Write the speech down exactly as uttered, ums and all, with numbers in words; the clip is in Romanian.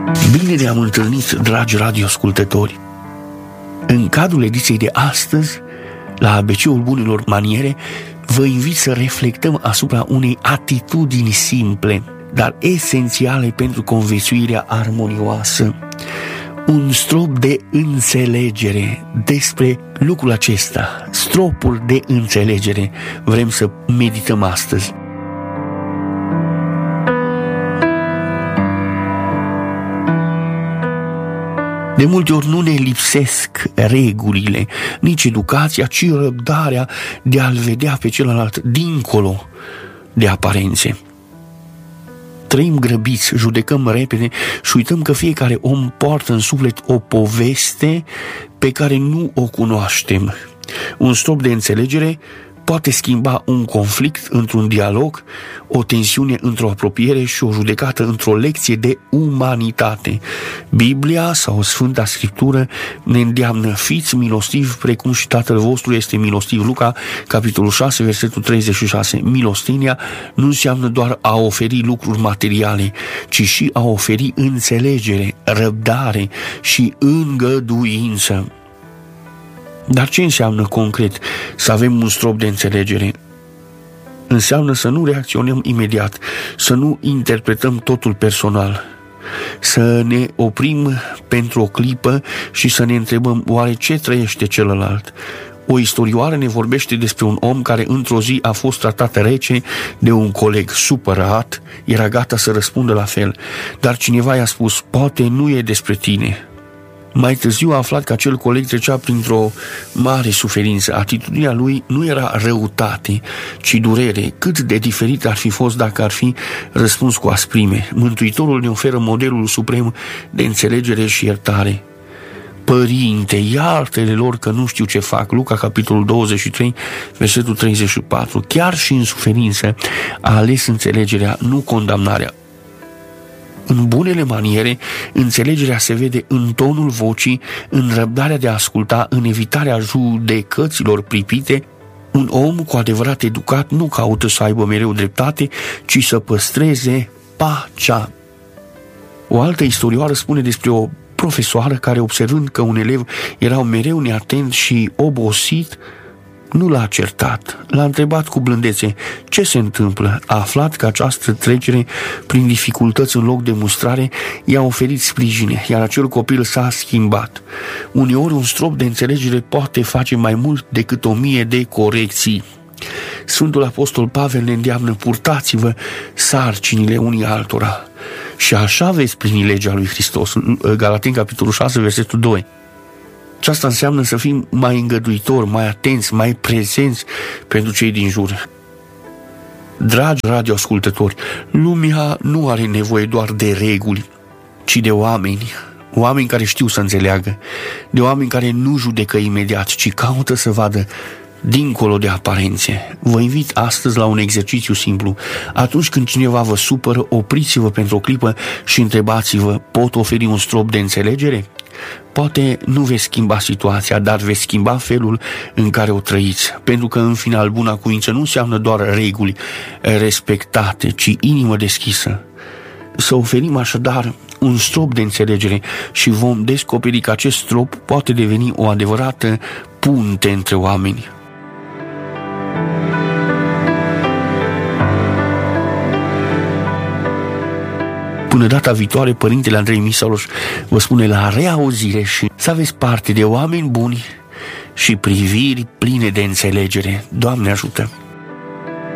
Bine ne-am întâlnit, dragi radioascultători! În cadrul ediției de astăzi, la A B C-ul bunelor maniere, vă invit să reflectăm asupra unei atitudini simple, dar esențiale pentru conviețuirea armonioasă. Un strop de înțelegere. Despre lucrul acesta, stropul de înțelegere, vrem să medităm astăzi. De multe ori nu ne lipsesc regulile, nici educația, ci răbdarea de a-l vedea pe celălalt dincolo de aparențe. Trăim grăbiți, judecăm repede și uităm că fiecare om poartă în suflet o poveste pe care nu o cunoaștem. Un strop de înțelegere poate schimba un conflict într-un dialog, o tensiune într-o apropiere și o judecată într-o lecție de umanitate. Biblia sau Sfânta Scriptură ne îndeamnă: fiți milostivi precum și Tatăl vostru este milostiv. Luca, capitolul șase, versetul treizeci și șase. Milostenia nu înseamnă doar a oferi lucruri materiale, ci și a oferi înțelegere, răbdare și îngăduință. Dar ce înseamnă concret să avem un strop de înțelegere? Înseamnă să nu reacționăm imediat, să nu interpretăm totul personal, să ne oprim pentru o clipă și să ne întrebăm: oare ce trăiește celălalt? O istorioară ne vorbește despre un om care într-o zi a fost tratat rece de un coleg. Supărat, era gata să răspundă la fel, dar cineva i-a spus: poate nu e despre tine. Mai târziu a aflat că acel coleg trecea printr-o mare suferință. Atitudinea lui nu era răutate, ci durere. Cât de diferit ar fi fost dacă ar fi răspuns cu asprime. Mântuitorul ne oferă modelul suprem de înțelegere și iertare. Părinte, iartă-le lor că nu știu ce fac. Luca, capitolul douăzeci și trei, versetul treizeci și patru. Chiar și în suferință a ales înțelegerea, nu condamnarea. În bunele maniere, înțelegerea se vede în tonul vocii, în răbdarea de a asculta, în evitarea judecăților pripite. Un om cu adevărat educat nu caută să aibă mereu dreptate, ci să păstreze pacea. O altă istorioară spune despre o profesoară care, observând că un elev era mereu neatent și obosit, nu l-a certat, l-a întrebat cu blândețe: ce se întâmplă? A aflat că această trecere prin dificultăți în loc de mustrare i-a oferit sprijine, iar acel copil s-a schimbat. Uneori un strop de înțelegere poate face mai mult decât o mie de corecții. Sfântul Apostol Pavel ne îndeamnă: purtați-vă sarcinile unii altora și așa veți primi legea lui Hristos. Galateni, capitolul șase, versetul doi. Aceasta înseamnă să fim mai îngăduitori, mai atenți, mai prezenți pentru cei din jur. Dragi radioascultători, lumea nu are nevoie doar de reguli, ci de oameni, oameni care știu să înțeleagă, de oameni care nu judecă imediat, ci caută să vadă dincolo de aparențe. Vă invit astăzi la un exercițiu simplu. Atunci când cineva vă supără, opriți-vă pentru o clipă și întrebați-vă: pot oferi un strop de înțelegere? Poate nu veți schimba situația, dar veți schimba felul în care o trăiți, pentru că în final buna cuință nu înseamnă doar reguli respectate, ci inimă deschisă. Să oferim așadar un strop de înțelegere și vom descoperi că acest strop poate deveni o adevărată punte între oameni. Până data viitoare, Părintele Andrei Misaroș vă spune la reauzire și să aveți parte de oameni buni și priviri pline de înțelegere. Doamne ajută!